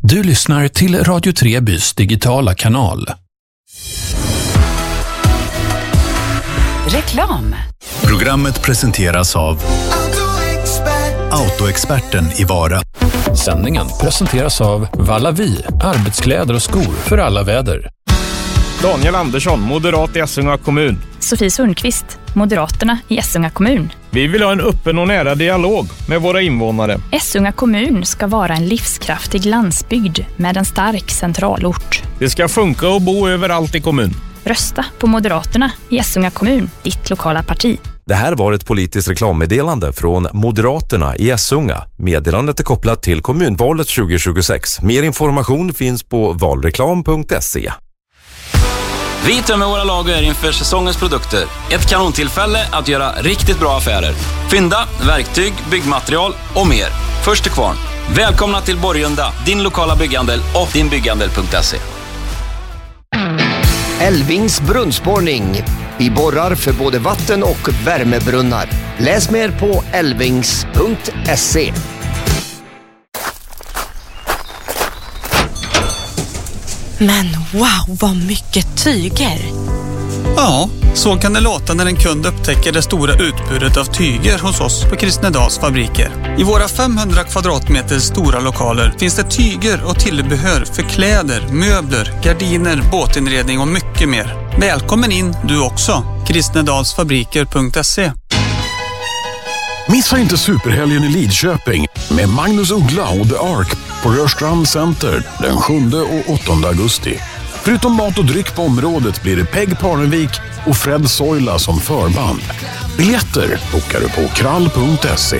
Du lyssnar till Radio Trebys digitala kanal. Reklam. Programmet presenteras av Autoexperten i Vara. Sändningen presenteras av Vallavi, arbetskläder och skor för alla väder. Daniel Andersson, moderat i Essunga kommun. Sofie Sundqvist, Moderaterna i Essunga kommun. Vi vill ha en öppen och nära dialog med våra invånare. Essunga kommun ska vara en livskraftig landsbygd med en stark centralort. Det ska funka och bo överallt i kommun. Rösta på Moderaterna i Essunga kommun, ditt lokala parti. Det här var ett politiskt reklammeddelande från Moderaterna i Essunga. Meddelandet är kopplat till kommunvalet 2026. Mer information finns på valreklam.se. Vi tömmer våra lager inför säsongens produkter. Ett kanontillfälle att göra riktigt bra affärer. Fynda, verktyg, byggmaterial och mer. Först till kvarn. Välkomna till Borgunda, din lokala bygghandel och dinbygghandel.se. Elvings brunnsborrning. Vi borrar för både vatten- och värmebrunnar. Läs mer på elvings.se. Men wow, vad mycket tyger! Ja, så kan det låta när en kund upptäcker det stora utbudet av tyger hos oss på Kristnedals fabriker. I våra 500 kvadratmeter stora lokaler finns det tyger och tillbehör för kläder, möbler, gardiner, båtinredning och mycket mer. Välkommen in du också. Kristnedalsfabriker.se. Missa inte superhelgen i Lidköping med Magnus Uggla och The Ark på Rörstrand Center den 7 och 8 augusti. Förutom mat och dryck på området blir det Peg Parnevik och Fred Soila som förband. Biljetter bokar du på krall.se.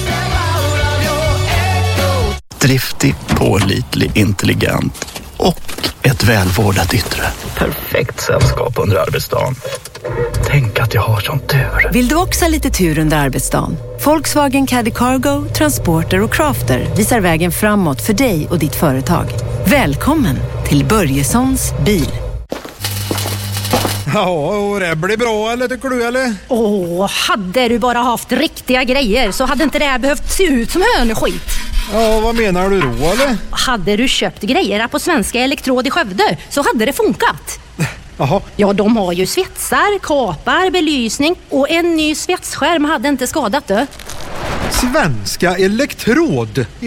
Driftig, pålitlig, intelligent och ett välvårdat yttre. Perfekt sällskap under arbetsdagen. Tänk att jag har sån tur. Vill du också ha lite tur under arbetsdagen? Volkswagen Caddy Cargo, Transporter och Crafter visar vägen framåt för dig och ditt företag. Välkommen till Börjessons bil. Ja, och det blir bra, eller tycker du, eller? Hade du bara haft riktiga grejer så hade inte det här behövt se ut som hönskit. Ja, vad menar du då, eller? Hade du köpt grejer på Svenska Elektrod i Skövde så hade det funkat. Jaha. Ja, de har ju svetsar, kapar, belysning och en ny svetsskärm hade inte skadat det. Svenska Elektrod?